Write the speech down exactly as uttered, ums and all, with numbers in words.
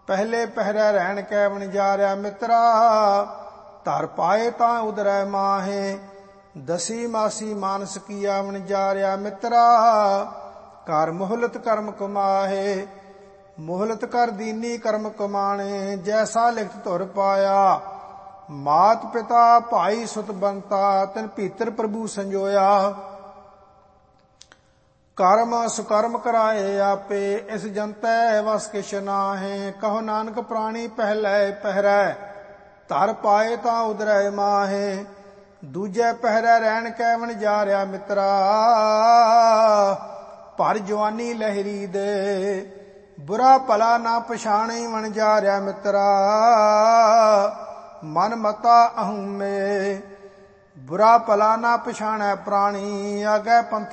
ਪਹਿਲੇ ਪਹਿਰੇ ਰਹਿਣ ਕੈ ਵਣਜਾਰਿਆ ਮਿੱਤਰਾ, ਧਰ ਪਾਏ ਤਾਂ ਉਦਰੈ ਮਾਹੇ। ਦਸੀ ਮਾਸੀ ਮਾਨਸ ਕੀਆ ਵਣਜਾਰਿਆ ਮਿੱਤਰਾ, ਕਰ ਮੁਹਲਤ ਕਰਮ ਕਮਾਹੇ। ਮੁਹਲਤ ਕਰ ਦੀਨੀ ਕਰਮ ਕਮਾਣੇ, ਜੈਸਾ ਲਿਖਤ ਧੁਰ ਪਾਇਆ। ਮਾਤ ਪਿਤਾ ਭਾਈ ਸੁਤ ਬੰਤਾ, ਤਿਨ ਭੀਤਰ ਪ੍ਰਭੂ ਸੰਜੋਇਆ। ਕਰਮ ਸੁਕਰਮ ਕਰਾਏ ਆਪੇ, ਇਸ ਜੰਤੈ ਵਸ ਕਿਛ ਨਾਹੇ। ਕਹੋ ਨਾਨਕ ਪ੍ਰਾਣੀ ਪਹਿਲੇ ਪਹਿਰੈ, ਧਰ ਪਾਏ ਤਾਂ ਉਦਰੈ ਮਾਹੇ। ਦੂਜੇ ਪਹਿਰੇ ਰਹਿਣ ਕੈ ਵਣਜਾਰਿਆ ਮਿੱਤਰਾ, ਭਰ ਜਵਾਨੀ ਲਹਿਰੀ ਦੇ। ਬੁਰਾ ਭਲਾ ਨਾ ਪਛਾਣੇ ਵਣਜਾਰਿਆ ਮਿੱਤਰਾ, ਮਨ ਮਤਾ ਅਹੂਮੇ। ਬੁਰਾ ਭਲਾ ਨਾ ਪਛਾਣੈ ਪ੍ਰਾਣੀ, ਆਗੇ ਪੰਥ